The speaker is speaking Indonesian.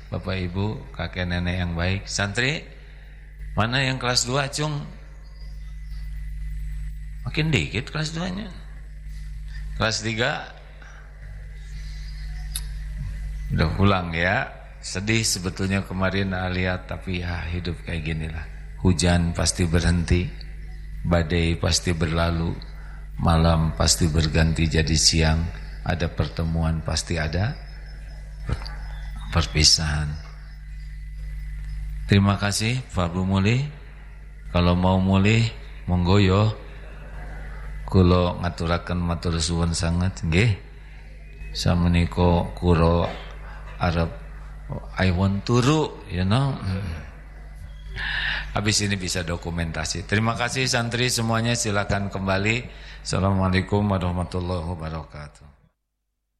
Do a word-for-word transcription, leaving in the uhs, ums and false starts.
Bapak Ibu, kakek nenek yang baik. Santri, mana yang kelas dua, Cung? Makin dikit kelas dua-nya. Kelas tiga udah pulang ya. Sedih sebetulnya kemarin lihat, tapi ya hidup kayak ginilah. Hujan pasti berhenti, badai pasti berlalu, malam pasti berganti jadi siang, ada pertemuan pasti ada perpisahan. Terima kasih Pak Bu Muli. Kalau mau mulih monggo yo. Kula ngaturaken matur suwun sanget nggih. Samenika kula arep I want turu, you know. Habis ini bisa dokumentasi. Terima kasih santri semuanya, silakan kembali. Assalamualaikum warahmatullahi wabarakatuh.